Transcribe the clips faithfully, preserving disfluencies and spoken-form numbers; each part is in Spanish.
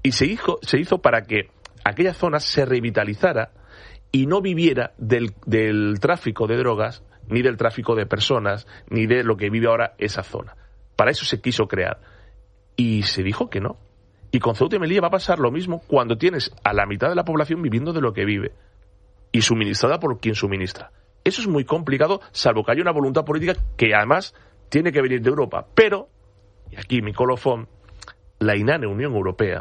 Y se hizo, se hizo para que aquella zona se revitalizara y no viviera del, del tráfico de drogas, ni del tráfico de personas, ni de lo que vive ahora esa zona. Para eso se quiso crear. Y se dijo que no. Y con Ceuta y Melilla va a pasar lo mismo cuando tienes a la mitad de la población viviendo de lo que vive y suministrada por quien suministra. Eso es muy complicado, salvo que haya una voluntad política que además tiene que venir de Europa. Pero, y aquí mi colofón, la inane Unión Europea,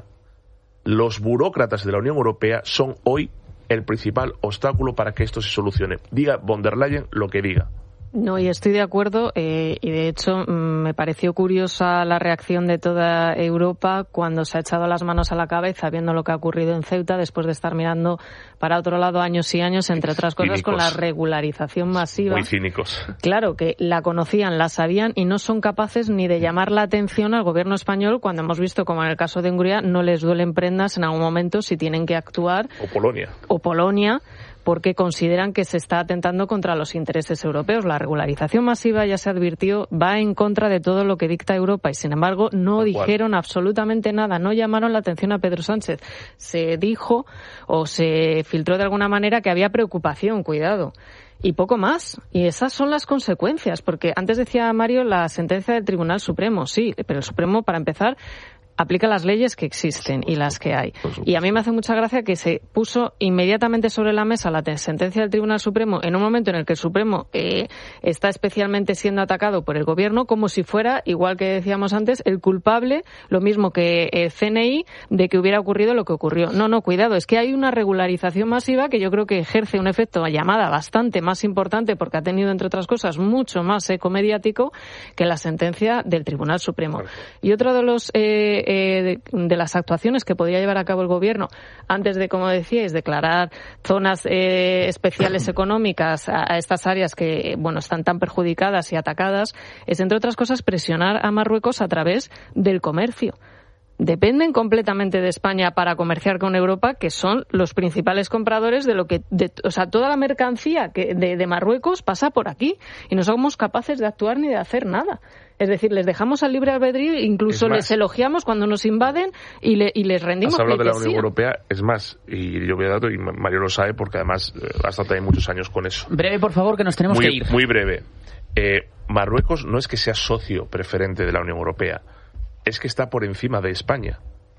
los burócratas de la Unión Europea son hoy el principal obstáculo para que esto se solucione. Diga von der Leyen lo que diga. No, y estoy de acuerdo, eh, y de hecho me pareció curiosa la reacción de toda Europa cuando se ha echado las manos a la cabeza viendo lo que ha ocurrido en Ceuta después de estar mirando para otro lado años y años, entre otras cosas, cínicos. Con la regularización masiva. Muy cínicos. Claro, que la conocían, la sabían y no son capaces ni de llamar la atención al gobierno español cuando hemos visto como en el caso de Hungría no les duelen prendas en algún momento si tienen que actuar. O Polonia. O Polonia. Porque consideran que se está atentando contra los intereses europeos. La regularización masiva, ya se advirtió, va en contra de todo lo que dicta Europa y, sin embargo, no Tal dijeron cual. absolutamente nada, no llamaron la atención a Pedro Sánchez. Se dijo o se filtró de alguna manera que había preocupación, cuidado. Y poco más. Y esas son las consecuencias, porque antes decía Mario la sentencia del Tribunal Supremo, sí, pero el Supremo, para empezar, aplica las leyes que existen y las que hay. Y a mí me hace mucha gracia que se puso inmediatamente sobre la mesa la sentencia del Tribunal Supremo en un momento en el que el Supremo eh, está especialmente siendo atacado por el Gobierno como si fuera, igual que decíamos antes, el culpable, lo mismo que el C N I, de que hubiera ocurrido lo que ocurrió. No, no, cuidado, es que hay una regularización masiva que yo creo que ejerce un efecto a llamada bastante más importante porque ha tenido, entre otras cosas, mucho más eco mediático que la sentencia del Tribunal Supremo. Y otro de los... Eh, Eh, de, de las actuaciones que podría llevar a cabo el Gobierno antes de, como decíais, declarar zonas eh, especiales económicas a, a estas áreas que, bueno, están tan perjudicadas y atacadas, es, entre otras cosas, presionar a Marruecos a través del comercio. Dependen completamente de España para comerciar con Europa, que son los principales compradores de lo que, de, o sea, toda la mercancía que de, de Marruecos pasa por aquí y no somos capaces de actuar ni de hacer nada. Es decir, les dejamos al libre albedrío, incluso más, les elogiamos cuando nos invaden y, le, y les rendimos. Has hablado de la Unión Europea, es más, y yo voy a dato, y Mario lo sabe porque además eh, ha estado también muchos años con eso. Breve, por favor, que nos tenemos muy, que ir. Muy breve. Eh, Marruecos no es que sea socio preferente de la Unión Europea, es que está por encima de España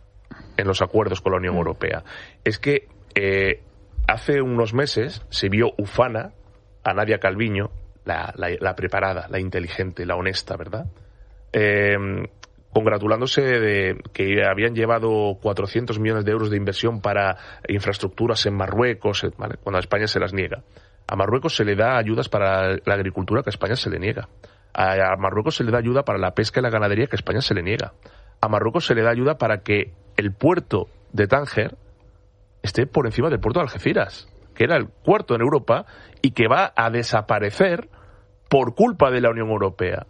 en los acuerdos con la Unión Europea. Es que eh, hace unos meses se vio ufana a Nadia Calviño, la, la, la preparada, la inteligente, la honesta, ¿verdad? Eh, congratulándose de que habían llevado cuatrocientos millones de euros de inversión para infraestructuras en Marruecos, ¿vale? Cuando a España se las niega. A Marruecos se le da ayudas para la agricultura que a España se le niega. A Marruecos se le da ayuda para la pesca y la ganadería que a España se le niega. A Marruecos se le da ayuda para que el puerto de Tánger esté por encima del puerto de Algeciras, que era el cuarto en Europa y que va a desaparecer por culpa de la Unión Europea.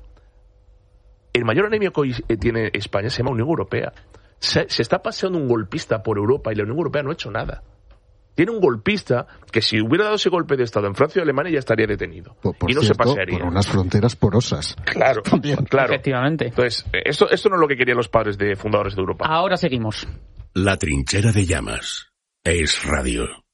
El mayor enemigo que hoy tiene España se llama Unión Europea. Se, se está paseando un golpista por Europa y la Unión Europea no ha hecho nada. Tiene un golpista que si hubiera dado ese golpe de Estado en Francia o Alemania ya estaría detenido. Por, por y no cierto, se pasearía. Por unas fronteras porosas. Claro, claro. Efectivamente. Entonces, esto, esto no es lo que querían los padres de fundadores de Europa. Ahora seguimos. La trinchera de llamas es radio.